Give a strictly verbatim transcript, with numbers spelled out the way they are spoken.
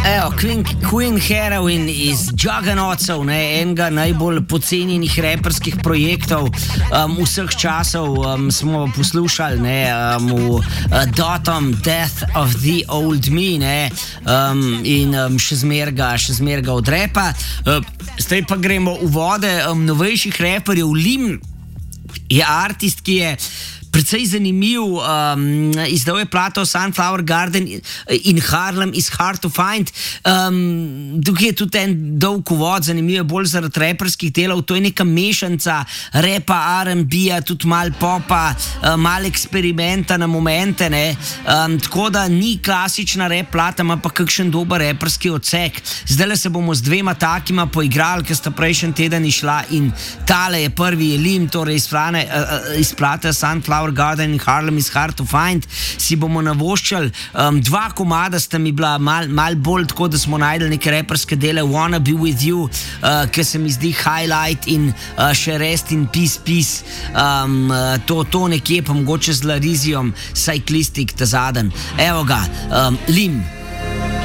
Evo, Queen, Queen Heroin iz Juggernautsov, ne, enega najbolj pocenjenih reperskih projektov um, vseh časov, um, smo poslušali, ne, um, v uh, Dotom Death of the Old Me, ne, um, in um, še zmerga, še zmerga od repa. Uh, zdaj pa gremo v vode um, novejših reperjev. Lim je artist, ki je precej zanimiv, um, izdal je plato Sunflower Garden in Harlem is Hard to Find. Um, tukaj je tudi en dolg uvod, zanimiv je bolj zaradi reperskih delov, to je neka mešanca repa, R and B-ja, tudi mal popa, uh, mal eksperimenta na momente, ne. Um, tako da ni klasična rep plata, ima pa kakšen dober reperski odsek. Zdajle se bomo z dvema takima poigrali, ki sta prejšnji teden išla, in tale je prvi, je Lim, torej iz, plane, uh, iz plate Sunflower Garden in Harlem is Hard to Find. Si bomo navoščali um, dva komada, sta mi bila mal, mal bolj tako, da smo najdeli neke reperske dele. Wanna Be With You, uh, ki se mi zdi highlight, in uh, še Rest in Peace Peace, um, uh, to, to nekje pa mogoče z Larizijom Cyclistic ta zaden. Evo ga, um, Lim.